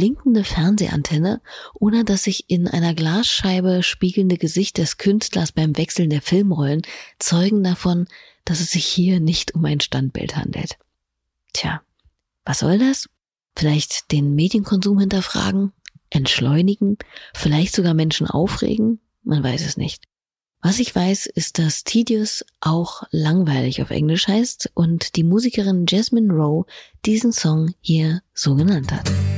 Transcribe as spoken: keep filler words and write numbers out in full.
blinkende Fernsehantenne oder das sich in einer Glasscheibe spiegelnde Gesicht des Künstlers beim Wechseln der Filmrollen zeugen davon, dass es sich hier nicht um ein Standbild handelt. Tja, was soll das? Vielleicht den Medienkonsum hinterfragen, entschleunigen, vielleicht sogar Menschen aufregen? Man weiß es nicht. Was ich weiß, ist, dass tedious auch langweilig auf Englisch heißt und die Musikerin Jasmine Rowe diesen Song hier so genannt hat.